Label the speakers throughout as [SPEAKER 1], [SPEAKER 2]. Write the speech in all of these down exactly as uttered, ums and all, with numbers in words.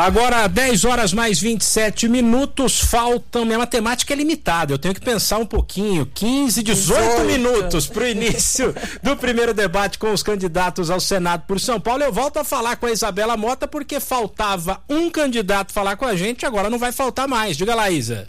[SPEAKER 1] Agora, dez horas mais vinte e sete minutos, faltam, minha matemática é limitada, eu tenho que pensar um pouquinho, quinze, dezoito minutos para o início do primeiro debate com os candidatos ao Senado por São Paulo. Eu volto a falar com a Isabela Mota porque faltava um candidato falar com a gente, agora não vai faltar mais. Diga lá, Isa.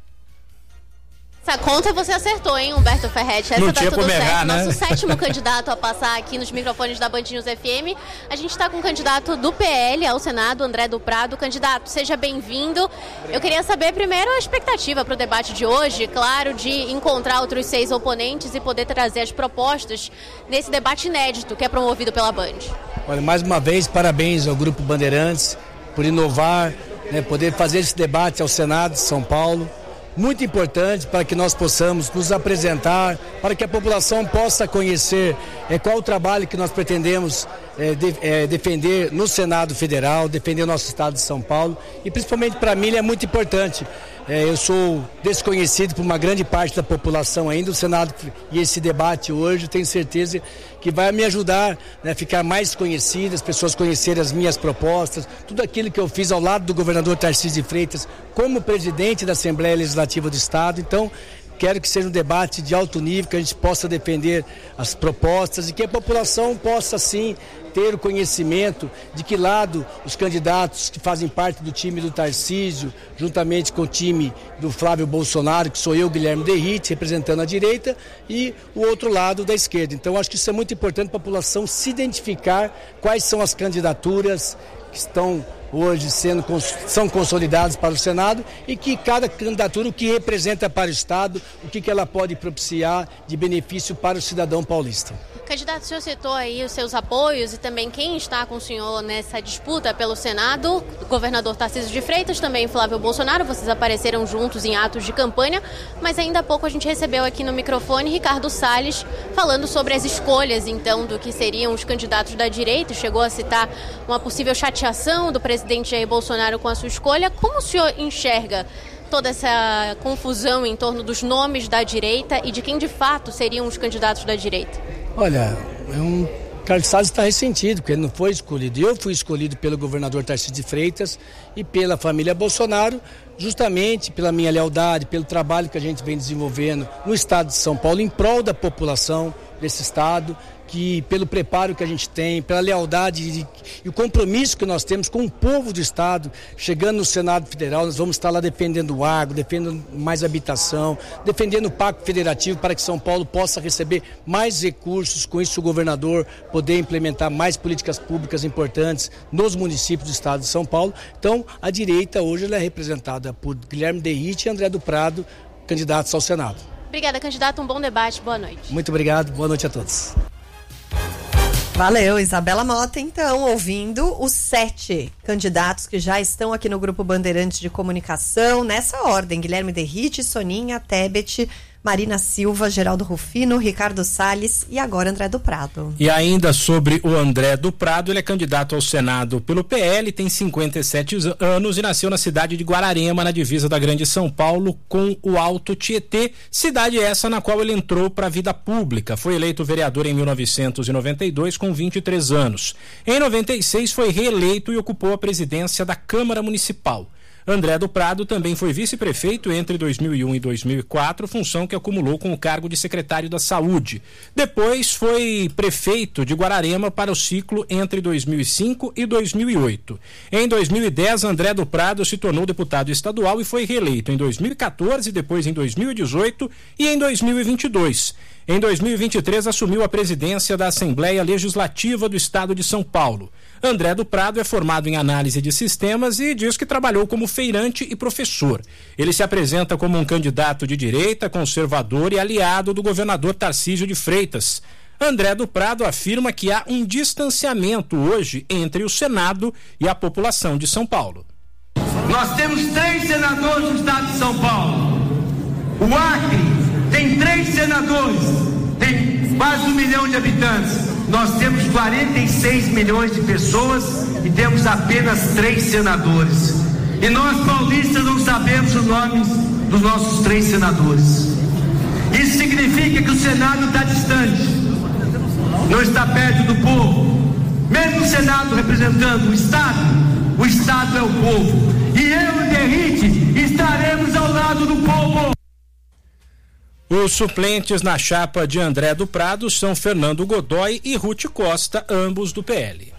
[SPEAKER 2] Essa conta você acertou, hein, Humberto Ferretti? Essa
[SPEAKER 1] não
[SPEAKER 2] tá
[SPEAKER 1] tinha
[SPEAKER 2] tudo
[SPEAKER 1] como
[SPEAKER 2] certo.
[SPEAKER 1] errar, né?
[SPEAKER 2] Nosso sétimo candidato a passar aqui nos microfones da Band News F M. A gente está com o candidato do P L ao Senado, André do Prado. Candidato, seja bem-vindo. Eu queria saber primeiro a expectativa para o debate de hoje, claro, de encontrar outros seis oponentes e poder trazer as propostas nesse debate inédito que é promovido pela Band.
[SPEAKER 3] Olha, mais uma vez, parabéns ao Grupo Bandeirantes por inovar, né, poder fazer esse debate ao Senado de São Paulo. Muito importante para que nós possamos nos apresentar, para que a população possa conhecer é, qual o trabalho que nós pretendemos é, de, é, defender no Senado Federal, defender o nosso estado de São Paulo, e principalmente para mim ele é muito importante. É, eu sou desconhecido por uma grande parte da população ainda, o Senado e esse debate hoje, tenho certeza que vai me ajudar, né, a ficar mais conhecido, as pessoas conhecerem as minhas propostas, tudo aquilo que eu fiz ao lado do governador Tarcísio de Freitas como presidente da Assembleia Legislativa do Estado. Então, quero que seja um debate de alto nível, que a gente possa defender as propostas e que a população possa, sim, ter o conhecimento de que lado os candidatos que fazem parte do time do Tarcísio, juntamente com o time do Flávio Bolsonaro, que sou eu, Guilherme Derrite, representando a direita, e o outro lado da esquerda. Então, acho que isso é muito importante para a população se identificar quais são as candidaturas que estão hoje sendo, são consolidadas para o Senado e que cada candidatura, o que representa para o Estado, o que, que ela pode propiciar de benefício para o cidadão paulista.
[SPEAKER 2] Candidato, o senhor citou aí os seus apoios e também quem está com o senhor nessa disputa pelo Senado, o governador Tarcísio de Freitas, também Flávio Bolsonaro, vocês apareceram juntos em atos de campanha, mas ainda há pouco a gente recebeu aqui no microfone Ricardo Salles falando sobre as escolhas, então, do que seriam os candidatos da direita, chegou a citar uma possível chateação do presidente Jair Bolsonaro com a sua escolha. Como o senhor enxerga toda essa confusão em torno dos nomes da direita e de quem de fato seriam os candidatos da direita?
[SPEAKER 3] Olha, é um... Carlos Salles está ressentido, porque ele não foi escolhido. Eu fui escolhido pelo governador Tarcísio de Freitas e pela família Bolsonaro, justamente pela minha lealdade, pelo trabalho que a gente vem desenvolvendo no estado de São Paulo, em prol da população desse estado, que pelo preparo que a gente tem, pela lealdade e, e o compromisso que nós temos com o povo do estado, chegando no Senado Federal, nós vamos estar lá defendendo o agro, defendendo mais habitação, defendendo o Pacto Federativo para que São Paulo possa receber mais recursos, com isso o governador poder implementar mais políticas públicas importantes nos municípios do estado de São Paulo. Então, a direita hoje ela é representada por Guilherme Derrite e André do Prado, candidatos ao Senado.
[SPEAKER 2] Obrigada, candidato, um bom debate, boa noite.
[SPEAKER 3] Muito obrigado, boa noite a todos.
[SPEAKER 4] Valeu, Isabela Mota, então, ouvindo os sete candidatos que já estão aqui no Grupo Bandeirantes de Comunicação, nessa ordem: Guilherme Derrite, Soninha, Tebet, Marina Silva, Geraldo Rufino, Ricardo Salles e agora André do Prado.
[SPEAKER 1] E ainda sobre o André do Prado, ele é candidato ao Senado pelo P L, tem cinquenta e sete anos e nasceu na cidade de Guararema, na divisa da Grande São Paulo com o Alto Tietê, cidade essa na qual ele entrou para a vida pública. Foi eleito vereador em mil novecentos e noventa e dois com vinte e três anos. Em noventa e seis foi reeleito e ocupou a presidência da Câmara Municipal. André do Prado também foi vice-prefeito entre dois mil e um e dois mil e quatro, função que acumulou com o cargo de secretário da Saúde. Depois foi prefeito de Guararema para o ciclo entre dois mil e cinco e dois mil e oito. Em dois mil e dez, André do Prado se tornou deputado estadual e foi reeleito em dois mil e quatorze, depois em dois mil e dezoito e em dois mil e vinte e dois. Em dois mil e vinte e três, assumiu a presidência da Assembleia Legislativa do Estado de São Paulo. André do Prado é formado em análise de sistemas e diz que trabalhou como feirante e professor. Ele se apresenta como um candidato de direita, conservador e aliado do governador Tarcísio de Freitas. André do Prado afirma que há um distanciamento hoje entre o Senado e a população de São Paulo.
[SPEAKER 5] Nós temos três senadores no estado de São Paulo. O Acre tem três senadores, tem quase um milhão de habitantes. Nós temos quarenta e seis milhões de pessoas e temos apenas três senadores. E nós paulistas não sabemos os nomes dos nossos três senadores. Isso significa que o Senado está distante, não está perto do povo. Mesmo o Senado representando o Estado, o Estado é o povo. E eu e Derrite estaremos ao lado do povo.
[SPEAKER 1] Os suplentes na chapa de André do Prado são Fernando Godoy e Ruth Costa, ambos do P L.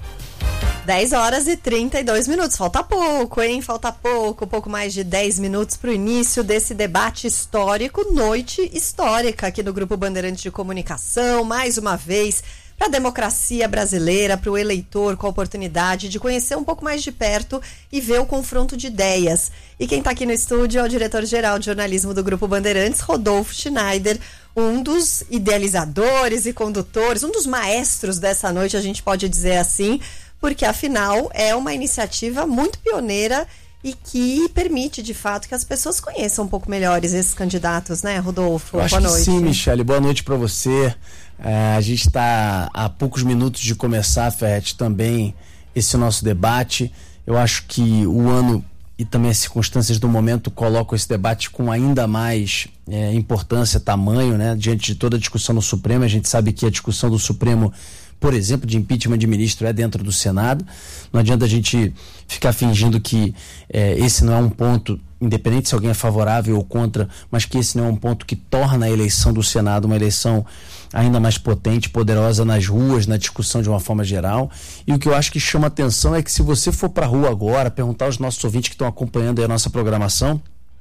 [SPEAKER 4] dez horas e trinta e dois minutos. Falta pouco, hein? Falta pouco, pouco mais de dez minutos para o início desse debate histórico, noite histórica aqui no Grupo Bandeirantes de Comunicação, mais uma vez, para a democracia brasileira, para o eleitor com a oportunidade de conhecer um pouco mais de perto e ver o confronto de ideias. E quem está aqui no estúdio é o diretor-geral de jornalismo do Grupo Bandeirantes, Rodolfo Schneider, um dos idealizadores e condutores, um dos maestros dessa noite, a gente pode dizer assim, porque afinal é uma iniciativa muito pioneira e que permite, de fato, que as pessoas conheçam um pouco melhores esses candidatos, né, Rodolfo?
[SPEAKER 6] Eu acho
[SPEAKER 4] Boa
[SPEAKER 6] que
[SPEAKER 4] noite.
[SPEAKER 6] Sim, Michele, boa noite para você. É, a gente está há poucos minutos de começar, Ferret, também esse nosso debate. Eu acho que o ano e também as circunstâncias do momento colocam esse debate com ainda mais é, importância, tamanho, né? Diante de toda a discussão no Supremo. A gente sabe que a discussão do Supremo, por exemplo, de impeachment de ministro é dentro do Senado. Não adianta a gente ficar fingindo que é, esse não é um ponto, independente se alguém é favorável ou contra, mas que esse não é um ponto que torna a eleição do Senado uma eleição ainda mais potente, poderosa nas ruas, na discussão de uma forma geral. E o que eu acho que chama atenção é que se você for para a rua agora, perguntar aos nossos ouvintes que estão acompanhando aí a nossa programação,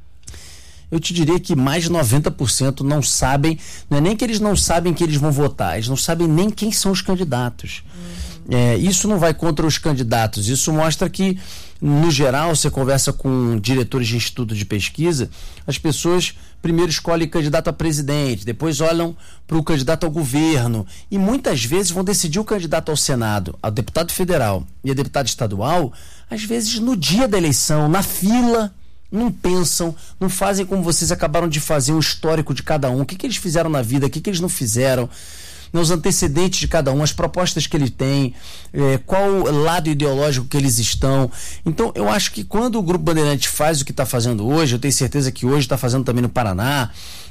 [SPEAKER 6] eu te diria que mais de noventa por cento não sabem, não é nem que eles não sabem que eles vão votar, eles não sabem nem quem são os candidatos. Uhum. É, isso não vai contra os candidatos, isso mostra que, no geral, você conversa com diretores de instituto de pesquisa, as pessoas primeiro escolhem candidato a presidente, depois olham para o candidato ao governo e muitas vezes vão decidir o candidato ao Senado, ao deputado federal e a deputado estadual, às vezes no dia da eleição, na fila. Não pensam, não fazem como vocês acabaram de fazer, um histórico de cada um, o que, que eles fizeram na vida, o que, que eles não fizeram, os antecedentes de cada um, as propostas que ele tem, é, qual lado ideológico que eles estão. Então eu acho que quando o Grupo Bandeirante faz o que está fazendo hoje, eu tenho certeza que hoje está fazendo também no Paraná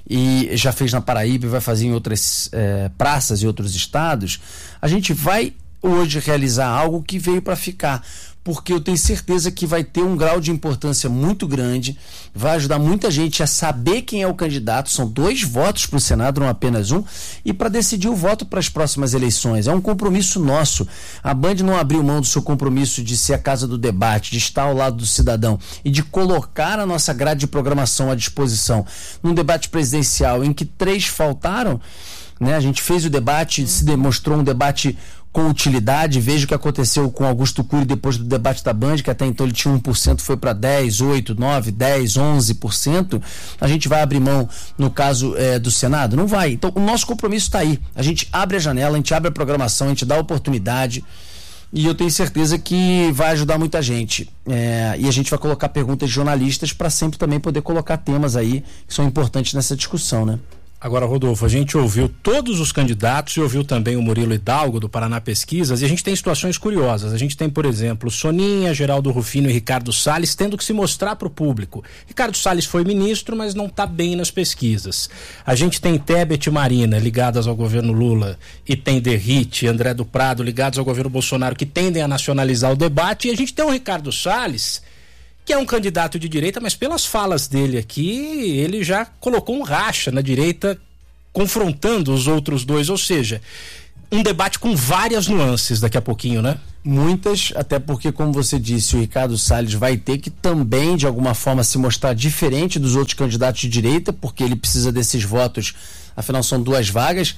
[SPEAKER 6] e já fez na Paraíba e vai fazer em outras é, praças e outros estados, a gente vai hoje realizar algo que veio para ficar, porque eu tenho certeza que vai ter um grau de importância muito grande, vai ajudar muita gente a saber quem é o candidato. São dois votos para o Senado, não apenas um, e para decidir o voto para as próximas eleições. É um compromisso nosso. A Band não abriu mão do seu compromisso de ser a casa do debate, de estar ao lado do cidadão e de colocar a nossa grade de programação à disposição. Num debate presidencial em que três faltaram, né, a gente fez o debate, se demonstrou um debate com utilidade. Veja o que aconteceu com Augusto Cury depois do debate da Band, que até então ele tinha um por cento, foi para dez, oito, nove, dez, onze por cento. A gente vai abrir mão no caso é, do Senado? Não vai. Então o nosso compromisso está aí. A gente abre a janela, a gente abre a programação, a gente dá a oportunidade e eu tenho certeza que vai ajudar muita gente. É, e a gente vai colocar perguntas de jornalistas para sempre também poder colocar temas aí que são importantes nessa discussão, né?
[SPEAKER 1] Agora, Rodolfo, a gente ouviu todos os candidatos e ouviu também o Murilo Hidalgo, do Paraná Pesquisas, e a gente tem situações curiosas. A gente tem, por exemplo, Soninha, Geraldo Rufino e Ricardo Salles tendo que se mostrar para o público. Ricardo Salles foi ministro, mas não está bem nas pesquisas. A gente tem Tebet e Marina, ligadas ao governo Lula, e tem Derrite e André do Prado, ligados ao governo Bolsonaro, que tendem a nacionalizar o debate, e a gente tem o Ricardo Salles, que é um candidato de direita, mas pelas falas dele aqui, ele já colocou um racha na direita, confrontando os outros dois, ou seja, um debate com várias nuances daqui a pouquinho, né?
[SPEAKER 6] Muitas, até porque, como você disse, o Ricardo Salles vai ter que também, de alguma forma, se mostrar diferente dos outros candidatos de direita, porque ele precisa desses votos, afinal são duas vagas.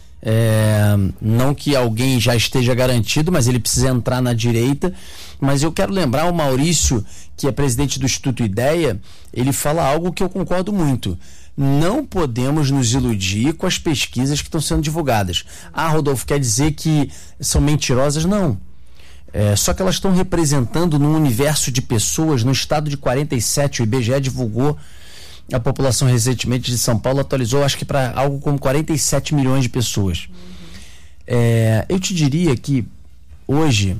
[SPEAKER 6] É, não que alguém já esteja garantido, mas ele precisa entrar na direita. Mas eu quero lembrar o Maurício, que é presidente do Instituto Ideia, ele fala algo que eu concordo muito. Não podemos nos iludir com as pesquisas que estão sendo divulgadas. Ah, Rodolfo, quer dizer que são mentirosas? Não. É, só que elas estão representando num universo de pessoas, no estado de quarenta e sete, o I B G E divulgou a população recentemente de São Paulo, atualizou acho que para algo como quarenta e sete milhões de pessoas. Uhum. É, eu te diria que hoje,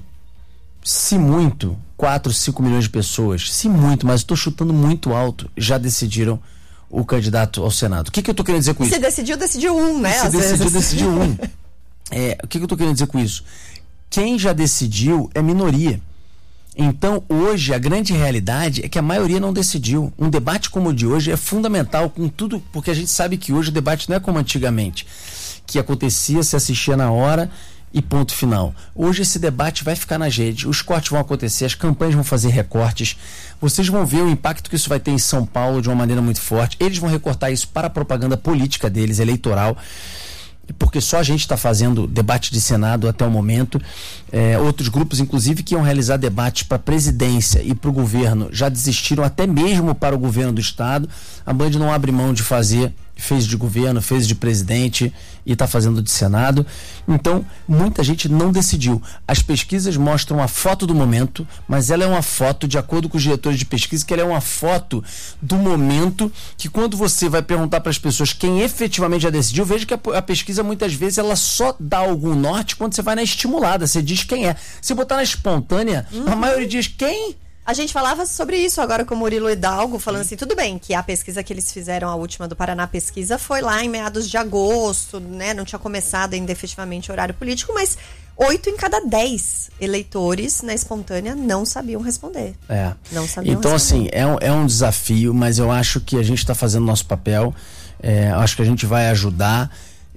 [SPEAKER 6] se muito, quatro, cinco milhões de pessoas, se muito, mas estou chutando muito alto, já decidiram o candidato ao Senado. O que, que eu estou querendo dizer com isso?
[SPEAKER 4] Se decidiu, decidiu um, né?
[SPEAKER 6] Se decidiu, decidiu um. É, o que, que eu estou querendo dizer com isso? Quem já decidiu é minoria. Então, hoje, a grande realidade é que a maioria não decidiu. Um debate como o de hoje é fundamental com tudo, porque a gente sabe que hoje o debate não é como antigamente, que acontecia, se assistia na hora e ponto final. Hoje esse debate vai ficar nas redes, os cortes vão acontecer, as campanhas vão fazer recortes, vocês vão ver o impacto que isso vai ter em São Paulo de uma maneira muito forte. Eles vão recortar isso para a propaganda política deles, eleitoral, porque só a gente está fazendo debate de Senado até o momento. É, outros grupos, inclusive, que iam realizar debates para a presidência e para o governo, já desistiram até mesmo para o governo do estado. A Band não abre mão de fazer, fez de governo, fez de presidente e está fazendo de Senado. Então, muita gente não decidiu. As pesquisas mostram a foto do momento, mas ela é uma foto, de acordo com os diretores de pesquisa, que ela é uma foto do momento, que quando você vai perguntar para as pessoas quem efetivamente já decidiu, veja que a, a pesquisa muitas vezes ela só dá algum norte quando você vai na estimulada, você diz quem é. Se botar na espontânea, uhum. a maioria diz quem?
[SPEAKER 4] A gente falava sobre isso agora com o Murilo Hidalgo, falando assim, tudo bem, que a pesquisa que eles fizeram, a última do Paraná Pesquisa, foi lá em meados de agosto, né? Não tinha começado ainda efetivamente o horário político, mas oito em cada dez eleitores na espontânea não sabiam responder.
[SPEAKER 6] É.
[SPEAKER 4] Não sabiam
[SPEAKER 6] então,
[SPEAKER 4] responder.
[SPEAKER 6] assim, é um, é um desafio, mas eu acho que a gente está fazendo nosso papel, é, acho que a gente vai ajudar.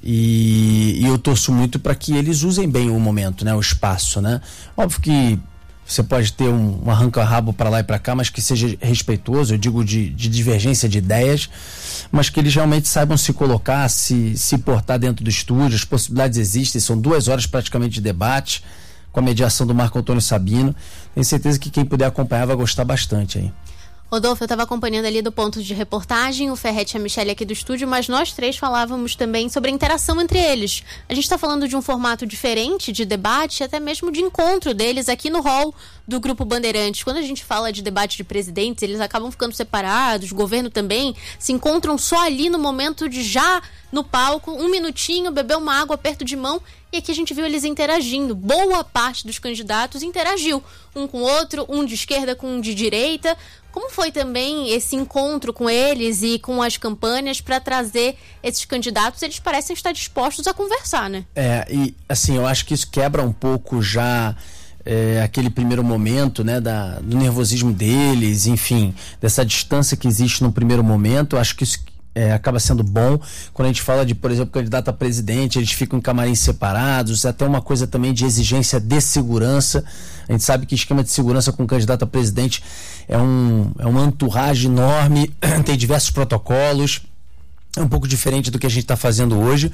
[SPEAKER 6] E, e eu torço muito para que eles usem bem o momento, né? O espaço, né? Óbvio que você pode ter um, um arranca-rabo para lá e para cá, mas que seja respeitoso, eu digo de, de divergência de ideias, mas que eles realmente saibam se colocar, se, se portar dentro do estúdio. As possibilidades existem, são duas horas praticamente de debate, com a mediação do Marco Antônio Sabino. Tenho certeza que quem puder acompanhar vai gostar bastante aí.
[SPEAKER 2] Rodolfo, eu estava acompanhando ali do ponto de reportagem, o Ferretti e a Michelle aqui do estúdio, mas nós três falávamos também sobre a interação entre eles. A gente está falando de um formato diferente de debate, até mesmo de encontro deles aqui no hall do Grupo Bandeirantes. Quando a gente fala de debate de presidentes, eles acabam ficando separados, o governo também, se encontram só ali no momento de já no palco, um minutinho, beber uma água, aperto de mão, e aqui a gente viu eles interagindo. Boa parte dos candidatos interagiu, um com o outro, um de esquerda com um de direita. Como foi também esse encontro com eles e com as campanhas para trazer esses candidatos? Eles parecem estar dispostos a conversar, né?
[SPEAKER 6] É, e assim, eu acho que isso quebra um pouco já é, aquele primeiro momento, né, da, do nervosismo deles, enfim, dessa distância que existe no primeiro momento. Eu acho que isso É, acaba sendo bom. Quando a gente fala de, por exemplo, candidato a presidente, eles ficam em camarins separados, até uma coisa também de exigência de segurança. A gente sabe que esquema de segurança com candidato a presidente é um, é uma entourage enorme, tem diversos protocolos, é um pouco diferente do que a gente está fazendo hoje,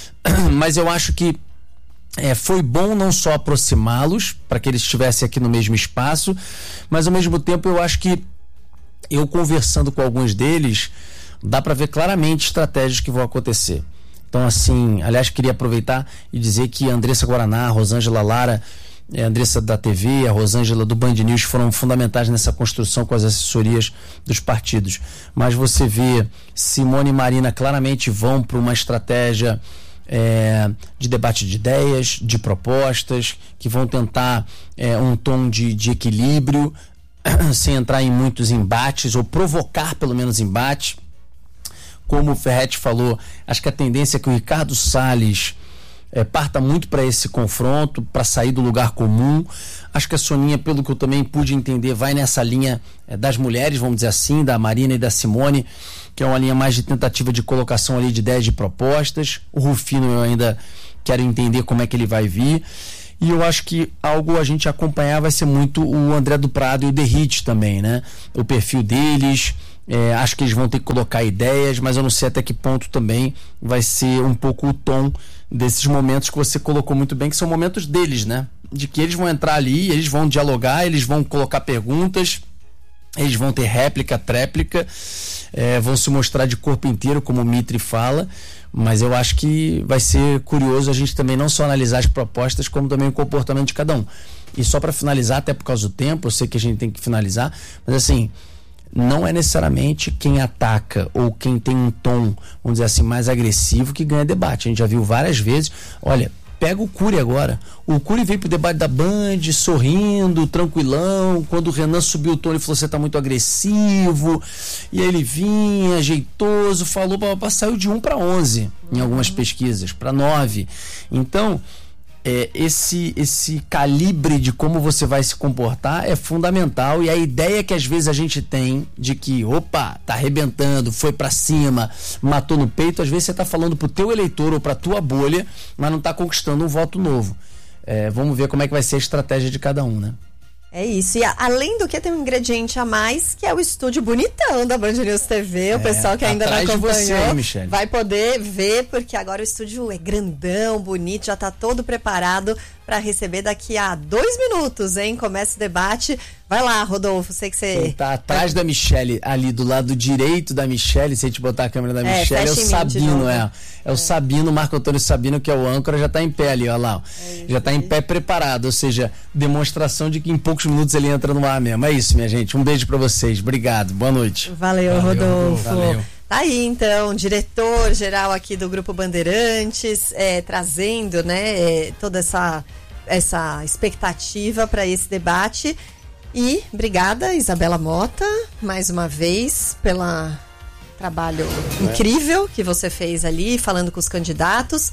[SPEAKER 6] mas eu acho que É, foi bom não só aproximá-los para que eles estivessem aqui no mesmo espaço, mas ao mesmo tempo eu acho que eu conversando com alguns deles dá para ver claramente estratégias que vão acontecer. Então, assim, aliás, queria aproveitar e dizer que a Andressa Guaraná, a Rosângela Lara, a Andressa da T V, a Rosângela do Band News foram fundamentais nessa construção com as assessorias dos partidos. Mas você vê Simone e Marina claramente vão para uma estratégia é, de debate de ideias, de propostas, que vão tentar é, um tom de, de equilíbrio, sem entrar em muitos embates, ou provocar pelo menos embate. Como o Ferretti falou, acho que a tendência é que o Ricardo Salles é, parta muito para esse confronto, para sair do lugar comum. Acho que a Soninha, pelo que eu também pude entender, vai nessa linha é, das mulheres, vamos dizer assim, da Marina e da Simone, que é uma linha mais de tentativa de colocação ali de ideias, de propostas. O Rufino eu ainda quero entender como é que ele vai vir. E eu acho que algo a gente acompanhar vai ser muito o André do Prado e o Derrite também, né? O perfil deles, é, acho que eles vão ter que colocar ideias, mas eu não sei até que ponto também vai ser um pouco o tom desses momentos que você colocou muito bem, que são momentos deles, né? De que eles vão entrar ali, eles vão dialogar, eles vão colocar perguntas, eles vão ter réplica, tréplica, é, vão se mostrar de corpo inteiro, como o Mitri fala. Mas eu acho que vai ser curioso a gente também não só analisar as propostas, como também o comportamento de cada um. E só para finalizar, até por causa do tempo, eu sei que a gente tem que finalizar, mas assim, não é necessariamente quem ataca ou quem tem um tom, vamos dizer assim, mais agressivo que ganha debate. A gente já viu várias vezes. Olha, pega o Cury agora. O Cury veio pro debate da Band, sorrindo, tranquilão. Quando o Renan subiu o tom, ele falou: você tá muito agressivo. E aí ele vinha, jeitoso, falou, saiu de um para onze em algumas pesquisas, para nove. Então, é, esse, esse calibre de como você vai se comportar é fundamental, e a ideia que às vezes a gente tem de que, opa, tá arrebentando, foi pra cima, matou no peito, às vezes você tá falando pro teu eleitor ou pra tua bolha, mas não tá conquistando um voto novo. É, vamos ver como é que vai ser a estratégia de cada um, né?
[SPEAKER 4] É isso, e a, além do que tem um ingrediente a mais, que é o estúdio bonitão da Band News T V, é, o pessoal que ainda não acompanhou
[SPEAKER 6] você,
[SPEAKER 4] vai poder ver, porque agora o estúdio é grandão, bonito, já tá todo preparado para receber daqui a dois minutos, hein? Começa o debate. Vai lá, Rodolfo, sei que você...
[SPEAKER 6] Quem tá atrás da Michele, ali do lado direito da Michele, se a gente botar a câmera da
[SPEAKER 4] é,
[SPEAKER 6] Michele, é o Sabino, é. É o é. Sabino, Marco Antônio Sabino, que é o âncora, já tá em pé ali, ó lá. É isso, já tá em pé preparado, ou seja, demonstração de que em poucos minutos ele entra no ar mesmo. É isso, minha gente. Um beijo para vocês. Obrigado. Boa noite.
[SPEAKER 4] Valeu, Valeu Rodolfo.
[SPEAKER 1] Valeu.
[SPEAKER 4] Tá aí, então, diretor-geral aqui do Grupo Bandeirantes, é, trazendo, né, é, toda essa, essa expectativa para esse debate. E obrigada, Isabela Mota, mais uma vez, pelo trabalho é. incrível que você fez ali, falando com os candidatos.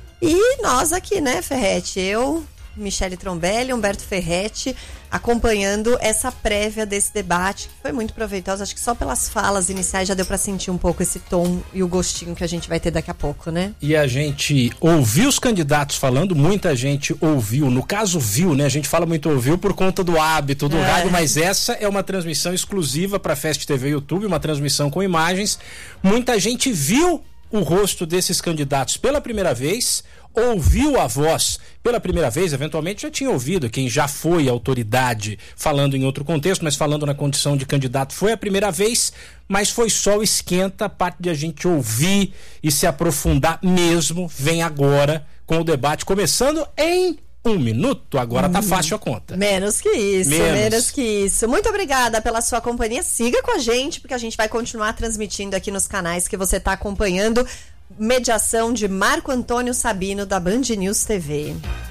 [SPEAKER 4] E nós aqui, né, Ferretti? Eu, Michele Trombelli, Humberto Ferretti, acompanhando essa prévia desse debate, que foi muito proveitosa. Acho que só pelas falas iniciais já deu para sentir um pouco esse tom e o gostinho que a gente vai ter daqui a pouco, né?
[SPEAKER 1] E a gente ouviu os candidatos falando, muita gente ouviu, no caso viu, né? A gente fala muito ouviu por conta do hábito do é. rádio, mas essa é uma transmissão exclusiva para Fast T V e YouTube, uma transmissão com imagens. Muita gente viu o rosto desses candidatos pela primeira vez, ouviu a voz pela primeira vez, eventualmente já tinha ouvido quem já foi autoridade falando em outro contexto, mas falando na condição de candidato foi a primeira vez, mas foi só o esquenta, a parte de a gente ouvir e se aprofundar mesmo, vem agora com o debate começando em um minuto, agora hum, tá fácil a conta.
[SPEAKER 4] Menos que isso, menos. menos que isso. Muito obrigada pela sua companhia, siga com a gente, porque a gente vai continuar transmitindo aqui nos canais que você tá acompanhando. Mediação de Marco Antônio Sabino, da Band News T V.